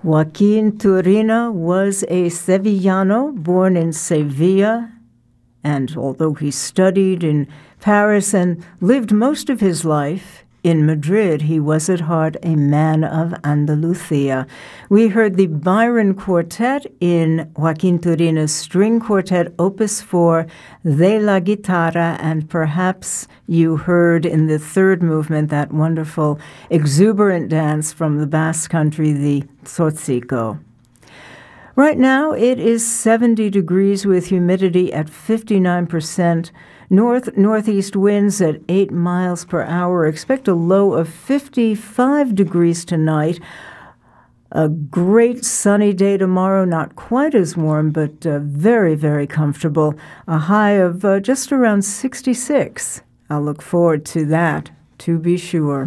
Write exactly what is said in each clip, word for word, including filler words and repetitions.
Joaquin Turina was a Sevillano born in Sevilla, and although he studied in Paris and lived most of his life in Madrid, he was at heart a man of Andalusia. We heard the Byron Quartet in Joaquin Turina's string quartet, Opus four, De la Guitarra, and perhaps you heard in the third movement that wonderful exuberant dance from the Basque Country, the Tzotzico. Right now, it is seventy degrees with humidity at fifty-nine percent. North-northeast winds at eight miles per hour. Expect a low of fifty-five degrees tonight. A great sunny day tomorrow, not quite as warm, but uh, very, very comfortable. A high of uh, just around sixty-six. I'll look forward to that, to be sure.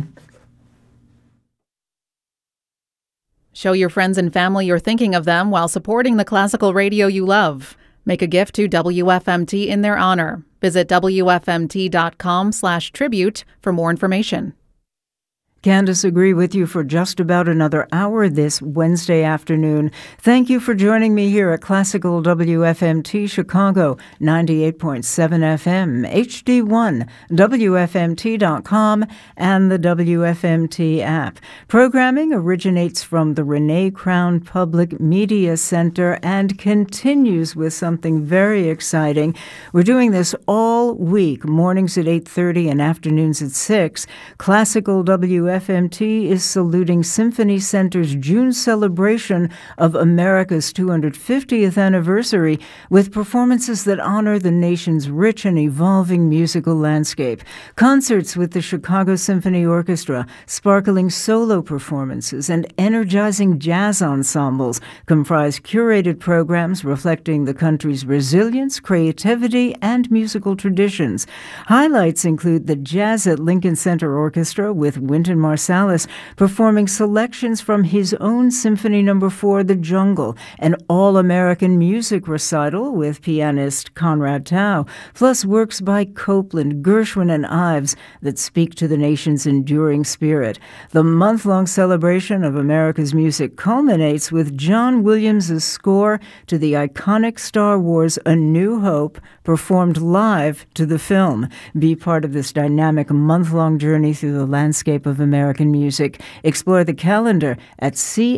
Show your friends and family you're thinking of them while supporting the classical radio you love. Make a gift to W F M T in their honor. Visit W F M T dot com slash tribute for more information. Candace agree with you for just about another hour this Wednesday afternoon. Thank you for joining me here at Classical W F M T Chicago, ninety-eight point seven F M, H D one, W F M T dot com, and the W F M T app. Programming originates from the Renee Crown Public Media Center and continues with something very exciting. We're doing this all week, mornings at eight thirty and afternoons at six. Classical W F M T is saluting Symphony Center's June celebration of America's two hundred fiftieth anniversary with performances that honor the nation's rich and evolving musical landscape. Concerts with the Chicago Symphony Orchestra, sparkling solo performances, and energizing jazz ensembles comprise curated programs reflecting the country's resilience, creativity, and musical traditions. Highlights include the Jazz at Lincoln Center Orchestra with Wynton Marsalis performing selections from his own Symphony Number four, The Jungle, an all-American music recital with pianist Conrad Tao, plus works by Copland, Gershwin, and Ives that speak to the nation's enduring spirit. The month-long celebration of America's music culminates with John Williams' score to the iconic Star Wars A New Hope, performed live to the film. Be part of this dynamic month-long journey through the landscape of American music. Explore the calendar at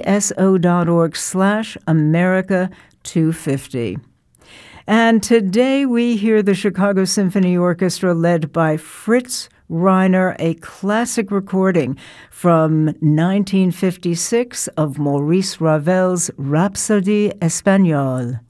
cso.org slash America 250. And today we hear the Chicago Symphony Orchestra led by Fritz Reiner, a classic recording from nineteen fifty-six of Maurice Ravel's Rhapsodie Espagnole.